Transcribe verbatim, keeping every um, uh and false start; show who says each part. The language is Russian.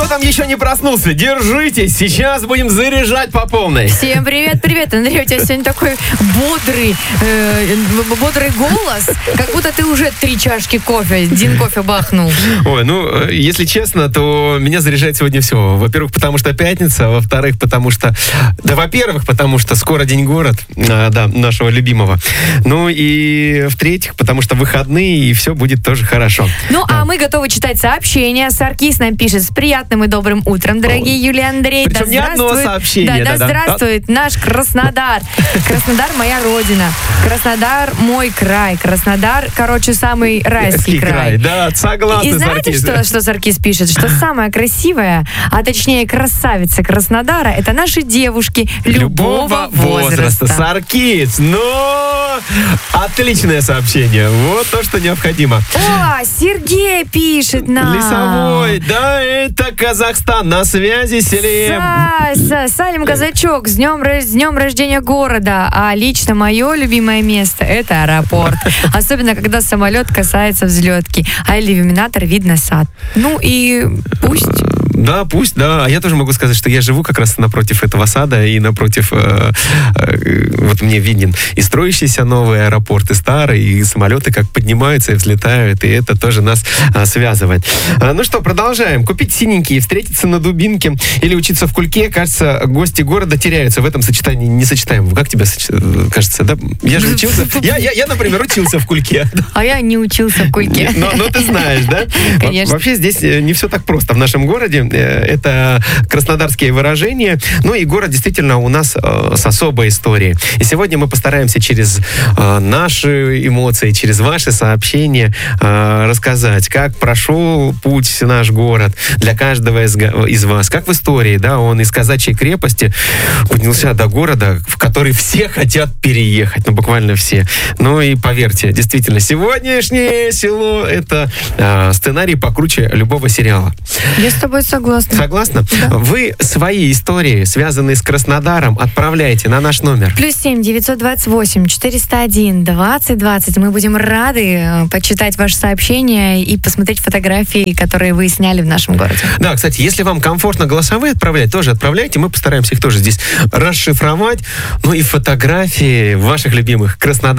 Speaker 1: там еще не проснулся, держитесь, сейчас будем заряжать по полной.
Speaker 2: Всем привет, привет, Андрей, у тебя сегодня такой бодрый, э, бодрый голос, как будто ты уже три чашки кофе, один кофе бахнул.
Speaker 1: Ой, ну, если честно, то меня заряжает сегодня все. Во-первых, потому что пятница, а во-вторых, потому что... Да, во-первых, потому что скоро День город, а, да, нашего любимого. Ну и в-третьих, потому что выходные, и все будет тоже хорошо.
Speaker 2: Ну,
Speaker 1: да.
Speaker 2: а мы готовы читать сообщения. Саркис нам пишет: с приятным и добрым утром, дорогие О. Юлия и Андрей.
Speaker 1: Причем
Speaker 2: да
Speaker 1: не одно сообщение.
Speaker 2: Да, да, да здравствует да. наш Краснодар. Краснодар моя родина. Краснодар мой край. Краснодар, короче, самый райский край. край.
Speaker 1: Да, согласен.
Speaker 2: И знаете, что, что Саркис пишет? Что самая красивая, а точнее красавица Краснодара, это наши девушки любого, любого возраста.
Speaker 1: возраста. Саркис, ну, отличное сообщение. Вот то, что необходимо.
Speaker 2: О, Сергей пишет нам.
Speaker 1: Лесовой, да, это Казахстан, на связи Селим.
Speaker 2: Са, Салим Казачок, с днем, с днем рождения города. А лично мое любимое место — это аэропорт. Особенно, когда самолет касается взлетки, а иллюминатор видно сад. Ну и пусть...
Speaker 1: Да, пусть, да. А я тоже могу сказать, что я живу как раз напротив этого сада и напротив, э, э, вот мне виден и строящийся новый аэропорт, и старый, и самолеты как поднимаются и взлетают, и это тоже нас э, связывает. А, ну что, продолжаем. Купить синенькие, встретиться на Дубинке или учиться в Кульке. Кажется, гости города теряются в этом сочетании несочетаемом. Как тебе кажется, да? Я же учился. Я, я, я, например, учился в Кульке.
Speaker 2: А я не учился в Кульке.
Speaker 1: Но, но ты знаешь, да?
Speaker 2: Конечно.
Speaker 1: Вообще здесь не все так просто в нашем городе. Это краснодарские выражения. Ну и город действительно у нас э, с особой историей. И сегодня мы постараемся через э, наши эмоции, через ваши сообщения э, рассказать, как прошел путь наш город для каждого из, из вас. Как в истории, да, он из казачьей крепости поднялся до города, в который все хотят переехать. Ну, буквально все. Ну и поверьте, действительно, сегодняшнее село — это э, сценарий покруче любого сериала.
Speaker 2: Я с тобой согласна.
Speaker 1: Согласна?
Speaker 2: Да.
Speaker 1: Вы свои истории, связанные с Краснодаром, отправляйте на наш номер.
Speaker 2: Плюс семь девятьсот двадцать восемь четыреста один двадцать двадцать. Мы будем рады почитать ваши сообщения и посмотреть фотографии, которые вы сняли в нашем городе.
Speaker 1: Да, кстати, если вам комфортно голосовые отправлять, тоже отправляйте. Мы постараемся их тоже здесь расшифровать. Ну и фотографии ваших любимых краснодарцев